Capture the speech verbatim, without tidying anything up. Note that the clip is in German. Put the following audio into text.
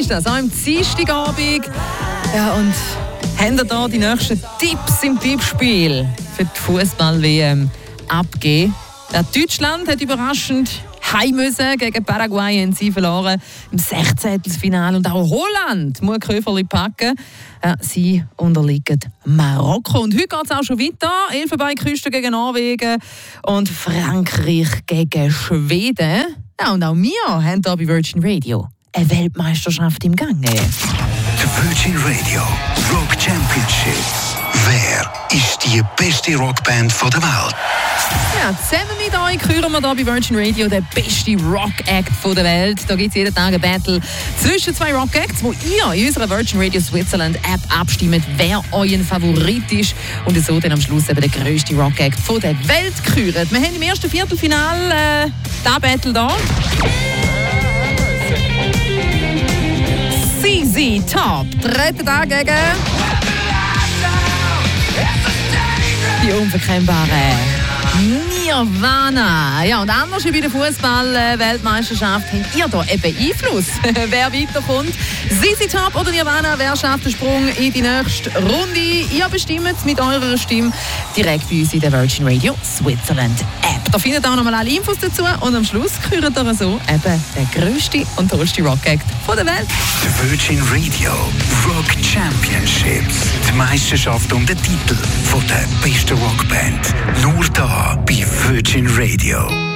ist das, auch am Dienstagabend. Ja, und haben wir da die nächsten Tipps im Tippspiel für die Fußball-W M abgegeben? Ja, Deutschland hat überraschend heim müssen gegen Paraguay, haben sie verloren im sechzehnten Finale. Und auch Holland muss Köferli packen. Ja, sie unterliegen Marokko. Und heute geht es auch schon weiter. Elfenbeinküste gegen Norwegen und Frankreich gegen Schweden. Ja, und auch wir haben hier bei Virgin Radio eine Weltmeisterschaft im Gange. The Virgin Radio Rock Championship. Wer ist die beste Rockband der Welt? Ja, zusammen mit euch küren wir hier bei Virgin Radio den besten Rock-Act der Welt. Da gibt es jeden Tag ein Battle zwischen zwei Rock-Acts, wo ihr in unserer Virgin Radio Switzerland App abstimmt, wer euer Favorit ist und so dann am Schluss eben der grösste Rock-Act der Welt küren. Wir haben im ersten Viertelfinale äh, das Battle da. C Z Top treten da gegen die unverkennbare Nirvana. Ja, und anders wie bei der Fußball-Weltmeisterschaft habt ihr da eben Einfluss, wer weiterkommt. Z Z Top oder Nirvana, wer schafft den Sprung in die nächste Runde? Ihr bestimmt mit eurer Stimme direkt bei uns in der Virgin Radio Switzerland App. Da findet ihr auch nochmal alle Infos dazu und am Schluss kürt ihr so eben den grössten und tollsten Rock-Act der Welt. The Virgin Radio Rock Championships. Die Meisterschaft um den Titel von der besten Rockband. Nur da bei Virgin Radio.